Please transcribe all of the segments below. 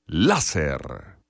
Láser.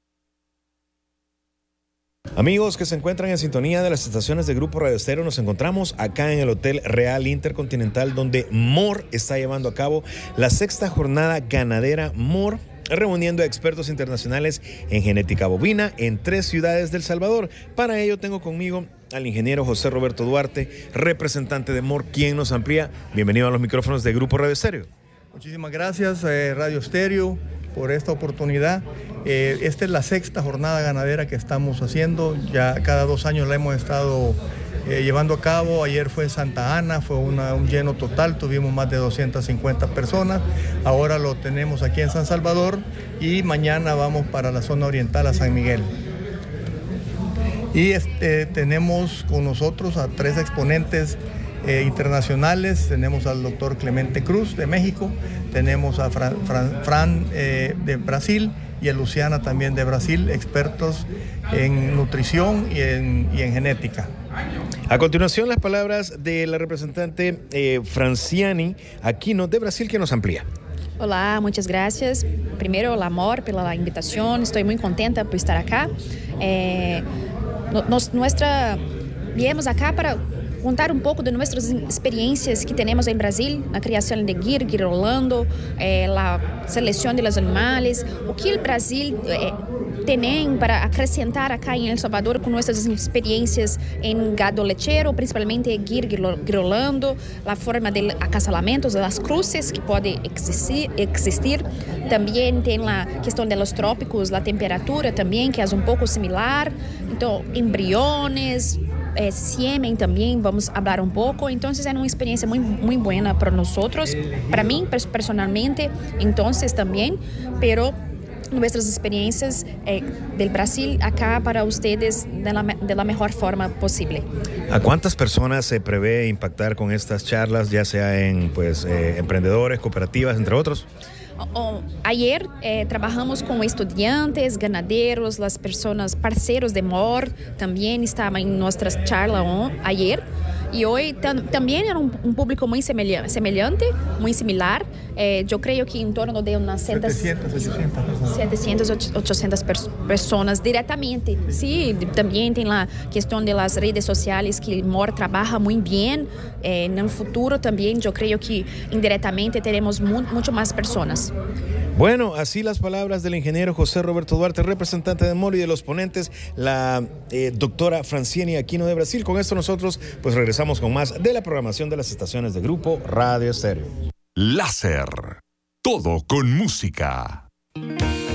Amigos que se encuentran en sintonía de las estaciones de Grupo Radio Estéreo, nos encontramos acá en el Hotel Real Intercontinental, donde MOR está llevando a cabo la 6ª jornada ganadera MOR, reuniendo a expertos internacionales en genética bovina en 3 ciudades del Salvador. Para ello tengo conmigo al ingeniero José Roberto Duarte, representante de MOR, quien nos amplía. Bienvenido a los micrófonos de Grupo Radio Estéreo. Muchísimas gracias, Radio Estéreo, por esta oportunidad. Esta es la 6ª jornada ganadera que estamos haciendo. Ya cada 2 años la hemos estado llevando a cabo. Ayer fue en Santa Ana, fue un lleno total, tuvimos más de 250 personas. Ahora lo tenemos aquí en San Salvador y mañana vamos para la zona oriental a San Miguel. Y tenemos con nosotros a 3 exponentes internacionales. Tenemos al doctor Clemente Cruz de México, tenemos a Fran de Brasil y a Luciana también de Brasil, expertos en nutrición y en genética. A continuación, las palabras de la representante Franciane Aquino de Brasil, que nos amplía. Olá, muchas gracias. Primero, el amor por la invitación. Estoy muy contenta por estar acá. Viemos acá para contar um pouco de nossas experiências que temos em Brasil, na criação de gir rolando, a seleção dos animais, o que o Brasil tem para acrescentar acá em El Salvador com nossas experiências em gado lecheiro, principalmente gir rolando, a forma de acasalamentos, as cruces que podem existir. Também tem a questão dos trópicos, a temperatura também, que é um pouco similar. Então, embriones, siemen também, vamos falar um pouco. Então, é uma experiência muito boa para nós, para mim personalmente, então também, pero nossas experiências do Brasil acá para vocês de la mejor forma possível. ¿A cuántas personas se prevé impactar con estas charlas, ya sea en emprendedores, cooperativas, entre otros? Ayer trabajamos con estudiantes, ganaderos, las personas, parceiros de MOR, también estaban en nuestras charlas ayer. Y hoy también era un público muy semejante, muy similar. Yo creo que en torno de unas 700, 800 personas directamente. Sí, también tiene la cuestión de las redes sociales que MOR trabaja muy bien. En el futuro también yo creo que indirectamente tenemos mucho más personas. Bueno, así las palabras del ingeniero José Roberto Duarte, representante de MOR, y de los ponentes, la doctora Franciane Aquino de Brasil. Con esto nosotros pues regresamos con más de la programación de las estaciones de Grupo Radio Estéreo. Láser. Todo con música.